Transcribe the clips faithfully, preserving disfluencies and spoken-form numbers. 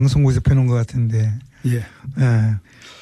방송국에서 펴놓은 것 같은데. 예. 예.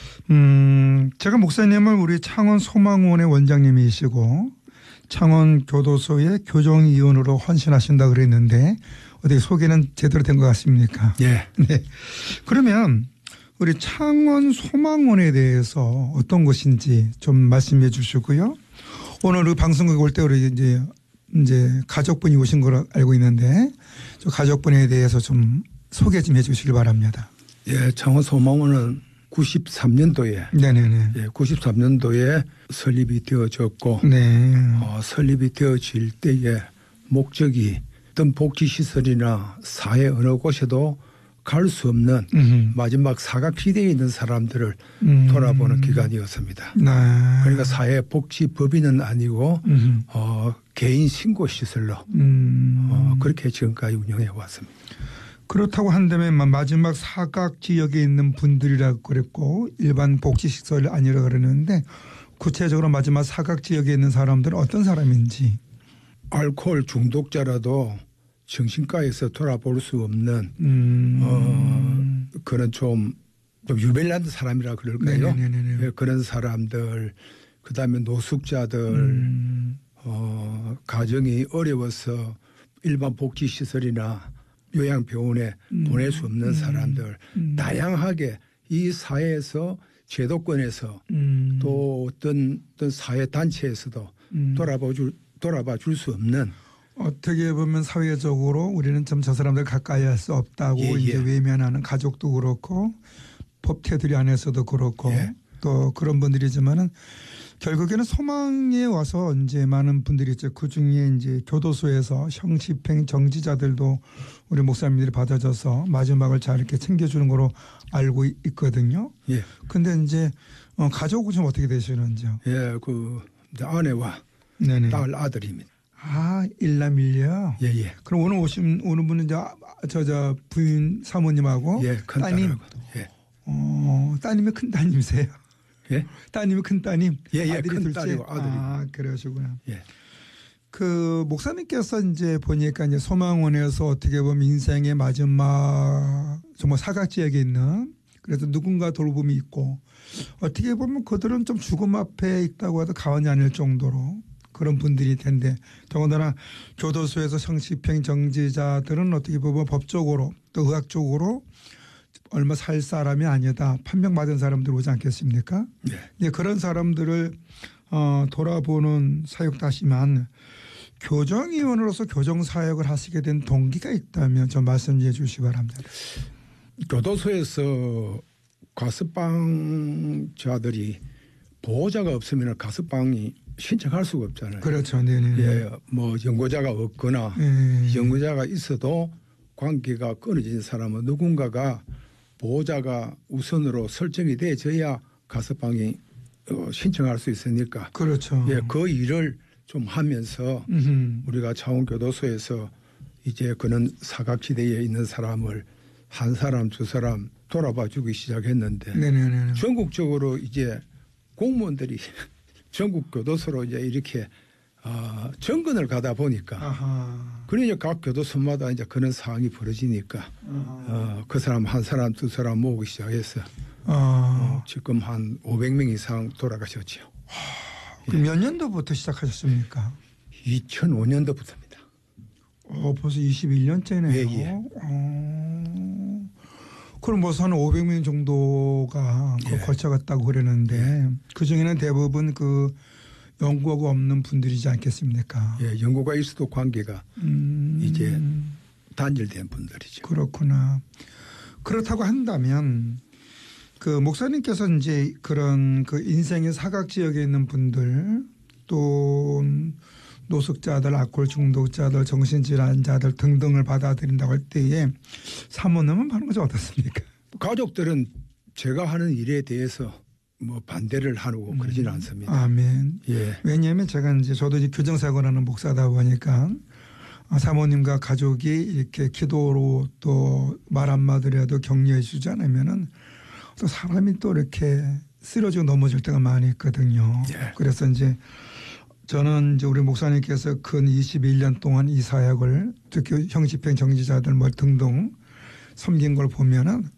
음, 제가 목사님을 우리 창원 소망원의 원장님이시고 창원 교도소의 교정위원으로 헌신하신다 그랬는데 어떻게 소개는 제대로 된 것 같습니까? 예. 네. 그러면 우리 창원 소망원에 대해서 어떤 곳인지 좀 말씀해 주시고요. 오늘 그 방송국에 올 때 우리 이제 이제 가족분이 오신 걸로 알고 있는데 저 가족분에 대해서 좀 소개 좀 해 주시길 바랍니다. 예. 창원 소망원은 구십삼 년도에 네네네. 예, 구십삼 년도에 설립이 되어졌고 네. 어, 설립이 되어질 때에 목적이 어떤 복지시설이나 사회 어느 곳에도 갈 수 없는 음흠. 마지막 사각지대에 있는 사람들을 음. 돌아보는 기관이었습니다. 네. 그러니까 사회복지법인은 아니고 어, 개인 신고시설로 음. 어, 그렇게 지금까지 운영해 왔습니다. 그렇다고 한다면 마지막 사각 지역에 있는 분들이라고 그랬고 일반 복지시설 아니라 그러는데 구체적으로 마지막 사각 지역에 있는 사람들은 어떤 사람인지. 알코올 중독자라도 정신과에서 돌아볼 수 없는 음. 어, 그런 좀, 좀 유별난 사람이라 그럴까요? 네네네네. 그런 사람들 그다음에 노숙자들 음. 어, 가정이 어려워서 일반 복지시설이나 요양병원에 음. 보낼 수 없는 사람들 음. 다양하게 이 사회에서 제도권에서 음. 또 어떤, 어떤 사회단체에서도 음. 돌아봐 줄, 돌아봐 줄 수 없는 어떻게 보면 사회적으로 우리는 좀 저 사람들 가까이 할 수 없다고 예, 예. 이제 외면하는 가족도 그렇고 법 테두리 안에서도 그렇고 예. 또 그런 분들이지만은 결국에는 소망에 와서 이제 많은 분들이 있죠. 그 중에 이제 교도소에서 형집행 정지자들도 우리 목사님들이 받아줘서 마지막을 잘 이렇게 챙겨주는 거로 알고 있거든요. 예. 근데 이제 어, 가족은 좀 어떻게 되시는지요? 예, 그 아내와 네네. 딸 아들입니다. 아, 일남일녀. 예, 예. 그럼 오늘 오신 오는 분은 이제 저 저 부인 사모님하고 예, 큰 따님. 딸하고. 예. 어, 따님이 큰 따님이세요? 예. 따님이 큰 따님. 예, 예. 아들이 큰 둘째. 딸이고 아들이. 아, 그러시구나. 예. 그 목사님께서 이제 보니까 이제 소망원에서 어떻게 보면 인생의 마지막 정말 사각지역에 있는 그래서 누군가 돌봄이 있고 어떻게 보면 그들은 좀 죽음 앞에 있다고 해도 과언이 아닐 정도로 그런 분들일 텐데 더군다나 교도소에서 형집행 정지자들은 어떻게 보면 법적으로 또 의학적으로 얼마 살 사람이 아니다. 판명받은 사람들 오지 않겠습니까? 네. 네, 그런 사람들을 어, 돌아보는 사역다시만 교정위원으로서 교정사역을 하시게 된 동기가 있다면 좀 말씀해 주시기 바랍니다. 교도소에서 가석방자들이 보호자가 없으면 가석방이 신청할 수가 없잖아요. 그렇죠. 네네. 예, 뭐 연고자가 없거나 네. 연고자가 있어도 관계가 끊어진 사람은 누군가가 보호자가 우선으로 설정이 돼져야 가석방이 어, 신청할 수 있으니까. 그렇죠. 예, 그 일을 좀 하면서 음흠. 우리가 창원교도소에서 이제 그런 사각지대에 있는 사람을 한 사람 두 사람 돌아봐주기 시작했는데 네네네. 전국적으로 이제 공무원들이 전국 교도소로 이제 이렇게 어, 정근을 가다 보니까 아하. 그러니까 각 교도소마다 이제 그런 상황이 벌어지니까 어, 그 사람 한 사람 두 사람 모으기 시작해서 어, 지금 한 오백 명 이상 돌아가셨죠. 예. 몇 년도부터 시작하셨습니까? 이천오 년도부터입니다. 어, 벌써 이십일 년째네요. 예, 예. 어, 그럼 뭐 한 오백 명 정도가 예. 걸쳐갔다고 그러는데 그중에는 대부분 그 연고가 없는 분들이지 않겠습니까? 예, 연고가 있어도 관계가 음. 이제 단절된 분들이죠. 그렇구나. 그렇다고 한다면 그 목사님께서 이제 그런 그 인생의 사각 지역에 있는 분들 또 노숙자들, 알코올 중독자들, 정신질환자들 등등을 받아들인다고 할 때에 사모님은 하는 것이 어떻습니까? 가족들은 제가 하는 일에 대해서 뭐 반대를 하고 그러지는 않습니다. 아멘. 예. 왜냐하면 제가 이제 저도 이제 교정사역을 하는 목사다 보니까 사모님과 가족이 이렇게 기도로 또 말 한마디라도 격려해 주지 않으면은 또 사람이 또 이렇게 쓰러지고 넘어질 때가 많이 있거든요. 예. 그래서 이제 저는 이제 우리 목사님께서 근 이십일 년 동안 이 사역을 특히 형집행 정지자들 뭐 등등 섬긴 걸 보면은